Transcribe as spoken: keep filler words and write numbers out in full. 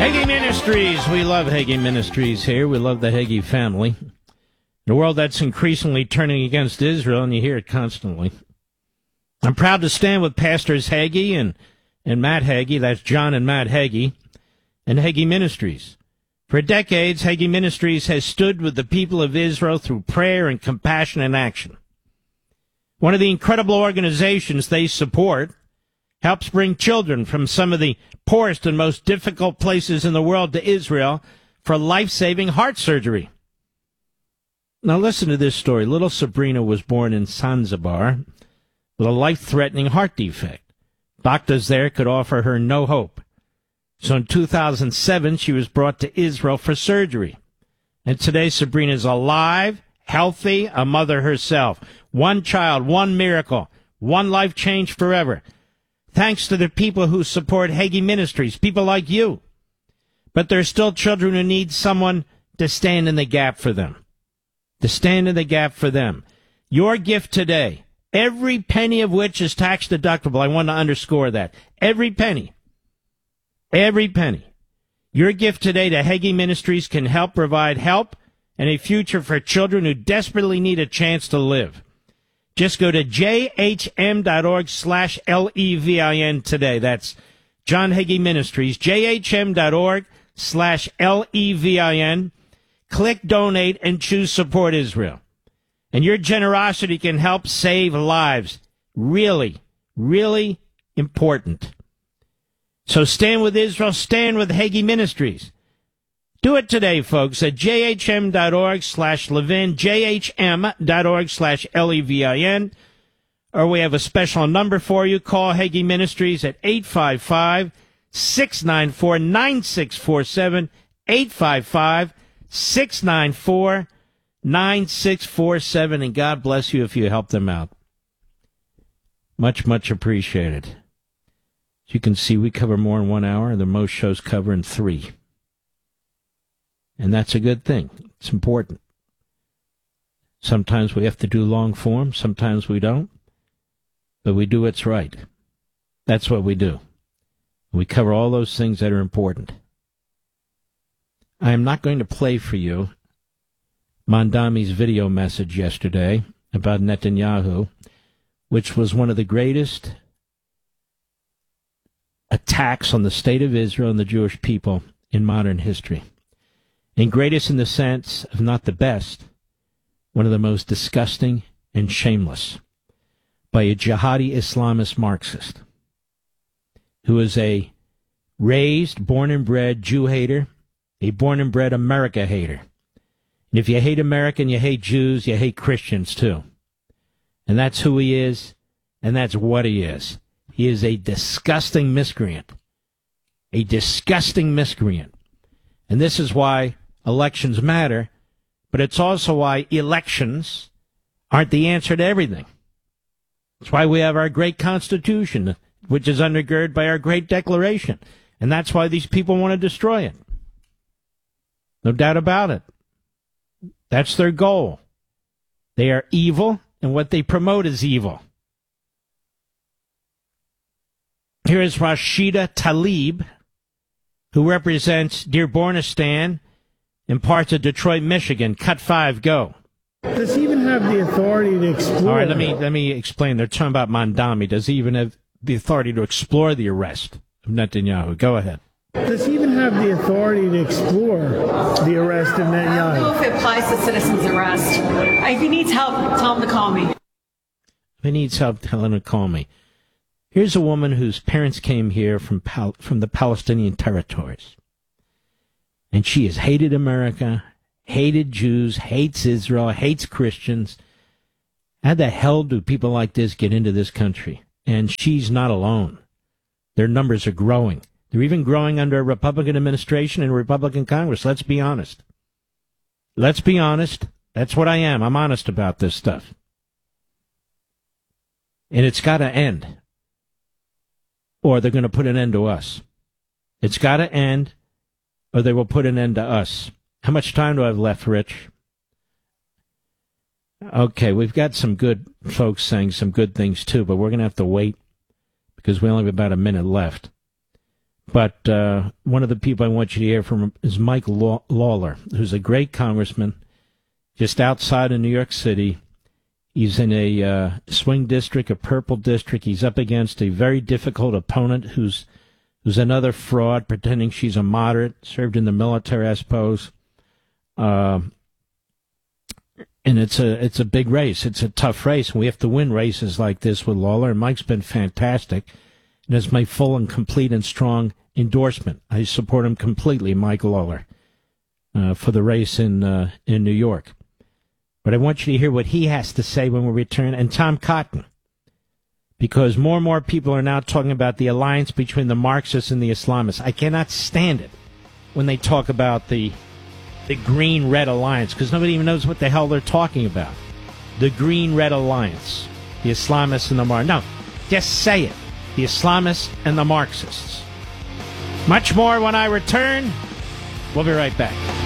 Hagee Ministries. We love Hagee Ministries here. We love the Hagee family. In a world that's increasingly turning against Israel, and you hear it constantly. I'm proud to stand with Pastors Hagee and, and Matt Hagee, that's John and Matt Hagee, and Hagee Ministries. For decades, Hagee Ministries has stood with the people of Israel through prayer and compassion and action. One of the incredible organizations they support helps bring children from some of the poorest and most difficult places in the world to Israel for life-saving heart surgery. Now listen to this story. Little Sabrina was born in Zanzibar with a life-threatening heart defect. Doctors there could offer her no hope. So in two thousand seven, she was brought to Israel for surgery. And today, Sabrina is alive, healthy, a mother herself. One child, one miracle, one life changed forever. Thanks to the people who support Hagee Ministries, people like you. But there are still children who need someone to stand in the gap for them. To stand in the gap for them. Your gift today, every penny of which is tax deductible, I want to underscore that. Every penny. Every penny. Your gift today to Hagee Ministries can help provide help and a future for children who desperately need a chance to live. Just go to jhm.org slash L-E-V-I-N today. That's John Hagee Ministries, jhm.org slash L-E-V-I-N. Click donate and choose support Israel. And your generosity can help save lives. Really, really important. So stand with Israel, stand with Hagee Ministries. Do it today, folks, at jhm.org slash Levin, jhm.org slash L-E-V-I-N. Or we have a special number for you. Call Hagee Ministries at eight five five, six nine four, nine six four seven, eight five five, six nine four, nine six four seven, and God bless you if you help them out. Much, much appreciated. As you can see, we cover more in one hour than most shows cover in three. And that's a good thing. It's important. Sometimes we have to do long form. Sometimes we don't. But we do what's right. That's what we do. We cover all those things that are important. I am not going to play for you Mondami's video message yesterday about Netanyahu, which was one of the greatest attacks on the state of Israel and the Jewish people in modern history. And greatest in the sense of not the best, one of the most disgusting and shameless, by a jihadi Islamist Marxist who is a raised, born and bred Jew hater, a born and bred America hater. And if you hate America and you hate Jews, you hate Christians too. And that's who he is, and that's what he is. He is a disgusting miscreant. A disgusting miscreant. And this is why elections matter, but it's also why elections aren't the answer to everything. It's why we have our great Constitution, which is undergirded by our great Declaration. And that's why these people want to destroy it. No doubt about it. That's their goal. They are evil, and what they promote is evil. Here is Rashida Tlaib, who represents Dearbornistan in parts of Detroit, Michigan. Cut five, go. Does he even have the authority to explore? All right, let me let me explain. They're talking about Mondami. Does he even have the authority to explore the arrest of Netanyahu? Go ahead. Does he even have the authority to explore the arrest of Netanyahu? I don't know if it applies to citizens' arrest. If he needs help, tell him to call me. If he needs help, tell him to call me. Here's a woman whose parents came here from Pal- from the Palestinian territories. And she has hated America, hated Jews, hates Israel, hates Christians. How the hell do people like this get into this country? And she's not alone. Their numbers are growing. They're even growing under a Republican administration and a Republican Congress. Let's be honest. Let's be honest. That's what I am. I'm honest about this stuff. And it's got to end. Or they're going to put an end to us. It's got to end, or they will put an end to us. How much time do I have left, Rich? Okay, we've got some good folks saying some good things, too, but we're going to have to wait because we only have about a minute left. But uh, one of the people I want you to hear from is Mike Law- Lawler, who's a great congressman just outside of New York City. He's in a uh, swing district, a purple district. He's up against a very difficult opponent who's who's another fraud, pretending she's a moderate, served in the military, I suppose. Uh, and it's a it's a big race. It's a tough race. We have to win races like this with Lawler. And Mike's been fantastic. And it's my full and complete and strong endorsement. I support him completely, Mike Lawler, uh, for the race in uh, in New York. But I want you to hear what he has to say when we return, and Tom Cotton, because more and more people are now talking about the alliance between the Marxists and the Islamists. I cannot stand it when they talk about the the green-red alliance, because nobody even knows what the hell they're talking about. The green-red alliance, the Islamists and the Marxists. No, just say it. The Islamists and the Marxists. Much more when I return. We'll be right back.